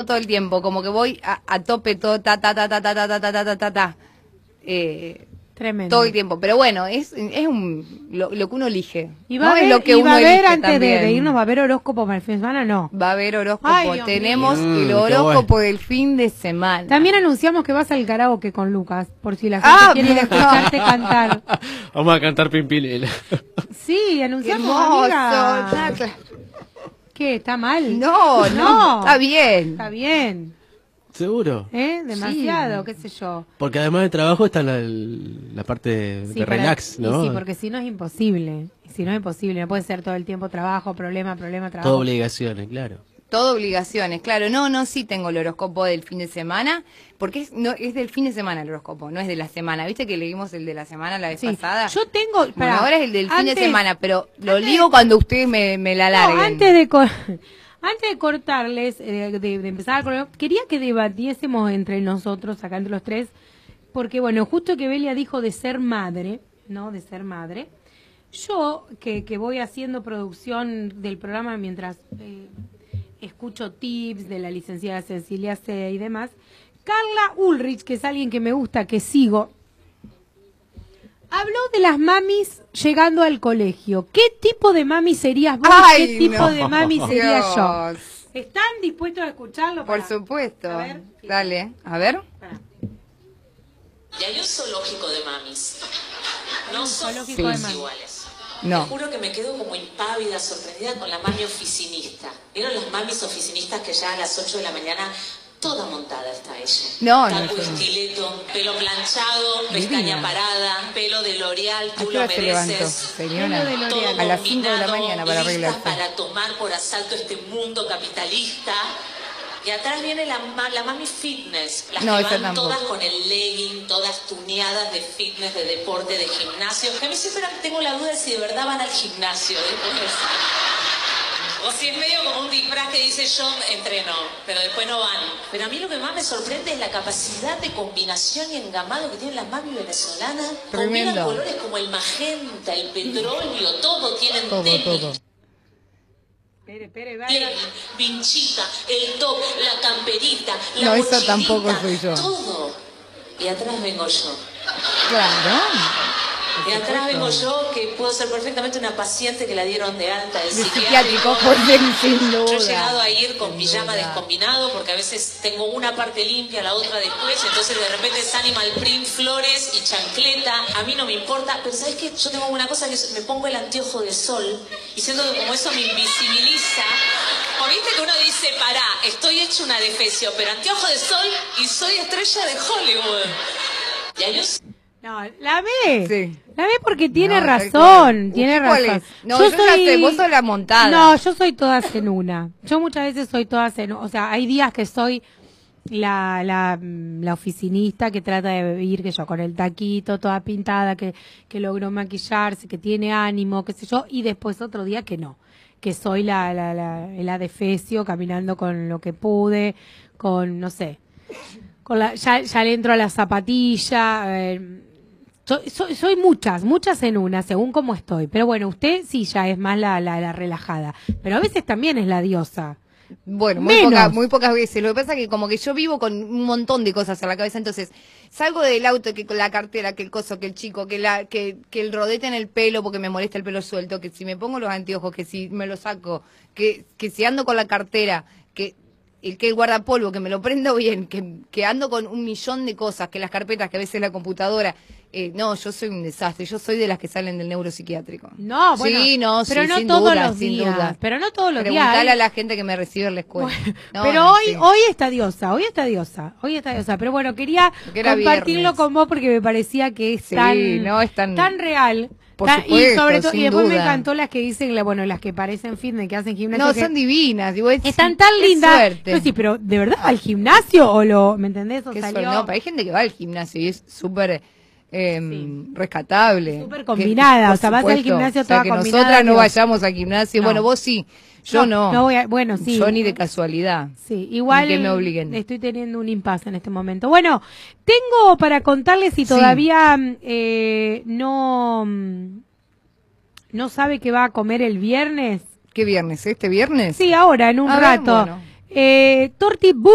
todo el tiempo, como que voy a tope todo, ta. Tremendo. Todo el tiempo, pero bueno, es lo que uno elige. Y va a haber, es lo que uno a haber elige antes también. de irnos, va a haber horóscopo para el fin de semana, no. Va a haber horóscopo, Ay, Dios tenemos mío. el horóscopo del fin de semana. También anunciamos que vas al karaoke con Lucas, por si la gente quiere ir a escucharte cantar. Vamos a cantar Pimpinela. Sí, anunciamos, amiga. ¿Qué? ¿Está mal? No, está bien. Está bien. ¿Seguro? Demasiado, Sí. qué sé yo. Porque además de trabajo está la parte de relax, ¿no? Sí, porque si no es imposible. Si no es imposible, no puede ser todo el tiempo trabajo, problema, trabajo. Todo obligaciones, claro. Todo obligaciones, claro. No, sí tengo el horóscopo del fin de semana, porque es del fin de semana el horóscopo, no es de la semana. ¿Viste que leímos el de la semana la vez pasada? Yo tengo... Bueno, ahora es el del fin de semana, pero lo ligo cuando ustedes me la larguen. Antes de cortarles, de empezar con quería que debatiésemos entre nosotros, acá entre los tres, porque bueno, justo que Belia dijo de ser madre, ¿no? De ser madre. Yo, que voy haciendo producción del programa mientras escucho tips de la licenciada Cecilia C. y demás, Carla Ulrich, que es alguien que me gusta, que sigo, habló de las mamis llegando al colegio. ¿Qué tipo de mami serías vos? Ay, ¿Qué tipo no. de mami sería yo? Dios. ¿Están dispuestos a escucharlo? Por supuesto. A ver, dale, a ver. Y hay un zoológico de mamis. No son zoológico todos de mamis. iguales. No. Te juro que me quedo como impávida, sorprendida con la mami oficinista. ¿Vieron las mamis oficinistas que ya a las 8 de la mañana toda montada está ella? No, Taco no. estileto, pelo planchado, pestaña parada, pelo de L'Oreal, ¿A tú qué lo hora se levantó, mereces. señora? Pelo de L'Oreal. Todo A las 5 de la combinado, mañana para listas arreglarse. para tomar por asalto este mundo capitalista. Y atrás viene la mami fitness, las No, que esa van tampoco. todas con el legging, todas tuneadas de fitness, de deporte, de gimnasio. Que a mí siempre tengo la duda de si de verdad van al gimnasio. O si es medio como un disfraz que dice yo entreno, pero después no van. Pero a mí lo que más me sorprende es la capacidad de combinación y engamado que tienen las mami venezolanas. Combinan Tremendo. colores como el magenta, el petróleo, todo tienen tenis. Todo. Espere, La vale. vinchita, el top, la camperita, la No, eso mochilita, tampoco soy yo. todo. Y atrás vengo yo. Claro. Y atrás vengo yo, que puedo ser perfectamente una paciente que la dieron de alta del De psiquiátrico. psiquiátrico, pues, sin duda. Yo he llegado a ir con Sin pijama duda. descombinado porque a veces tengo una parte limpia, la otra después, entonces de repente es animal print, flores y chancleta. A mí no me importa, pero ¿sabes qué? Yo tengo una cosa que me pongo el anteojo de sol y siento que como eso me invisibiliza. O viste que uno dice, pará, estoy hecho una defecio, pero anteojo de sol y soy estrella de Hollywood. Y hay un... No, la ve. Sí. La ve porque tiene No, tal razón. cual. Tiene ¿Usted cuál razón. es? No, yo ya sé, vos sos la montada. No, yo soy todas en una. Yo muchas veces soy todas en una. O sea, hay días que soy la oficinista que trata de ir, que yo, con el taquito, toda pintada, que logró maquillarse, que tiene ánimo, qué sé yo. Y después otro día que no. Que soy el adefesio, caminando con lo que pude, con, no sé, ya le entro a la zapatilla. Soy muchas en una, según cómo estoy. Pero bueno, usted sí ya es más la relajada. Pero a veces también es la diosa. Bueno, Menos. muy pocas veces. Lo que pasa es que como que yo vivo con un montón de cosas en la cabeza, entonces salgo del auto, que con la cartera, que el coso, que el chico, que el rodete en el pelo porque me molesta el pelo suelto, que si me pongo los anteojos, que si me los saco, que si ando con la cartera, que el guardapolvo, que me lo prendo bien, que ando con un millón de cosas, que las carpetas, que a veces la computadora. No, yo soy un desastre. Yo soy de las que salen del neuropsiquiátrico. No, bueno, sí, no, pero sí, no sin todos duda, los sin días. duda. Pero no todos los días. Preguntale hay- a la gente que me recibe en la escuela. No, pero no, hoy, sí. hoy está diosa. Pero bueno, quería Porque era compartirlo viernes. con vos porque me parecía que es Sí, tan, no, es tan real. Por Y supuesto, sobre todo, y sin después me duda. encantó las que dicen, las que parecen fitness, que hacen gimnasio. No, que son divinas. Digo, están tan qué lindas. Suerte. Yo sí, pero ¿de verdad va al gimnasio o ¿me entendés? O Qué salió suerte. No, pero hay gente que va al gimnasio y es súper rescatable. Súper combinada, Por o sea, vas al supuesto. gimnasio O sea, toda que combinada, nosotras no Dios. vayamos al gimnasio. No. Bueno, vos sí. Yo no. No voy a, bueno, sí. Yo ni de casualidad. Sí, igual Ni que me obliguen. estoy teniendo un impasse en este momento. Bueno, tengo para contarles si Sí. todavía no sabe qué va a comer el viernes. ¿Qué viernes? ¿Este viernes? Sí, ahora, en un A ver, rato. bueno. Torti